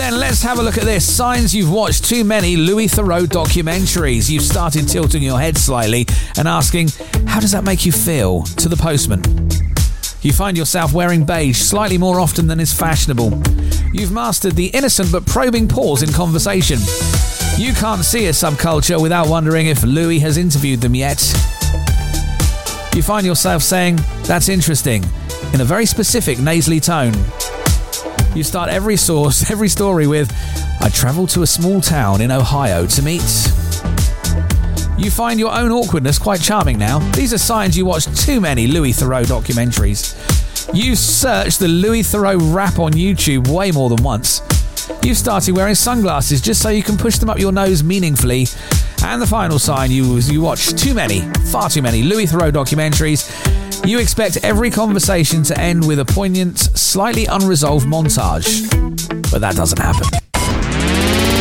then, let's have a look at this. Signs you've watched too many Louis Theroux documentaries. You've started tilting your head slightly and asking, how does that make you feel? To the postman. You find yourself wearing beige slightly more often than is fashionable. You've mastered the innocent but probing pause in conversation. You can't see a subculture without wondering if Louis has interviewed them yet. You find yourself saying, that's interesting, in a very specific nasally tone. You start every story with, I travelled to a small town in Ohio to meet. You find your own awkwardness quite charming now. These are signs you watch too many Louis Theroux documentaries. You search the Louis Theroux rap on YouTube way more than once. You've started wearing sunglasses just so you can push them up your nose meaningfully. And the final sign you watch far too many Louis Theroux documentaries. You expect every conversation to end with a poignant, slightly unresolved montage. But that doesn't happen.